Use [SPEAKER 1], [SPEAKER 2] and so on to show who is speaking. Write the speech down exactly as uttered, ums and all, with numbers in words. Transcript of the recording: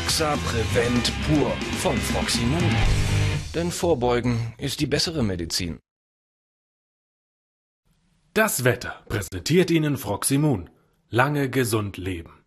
[SPEAKER 1] Roxa Prevent Pur von Froximon. Denn Vorbeugen ist die bessere Medizin.
[SPEAKER 2] Das Wetter präsentiert Ihnen Froximon. Lange gesund leben.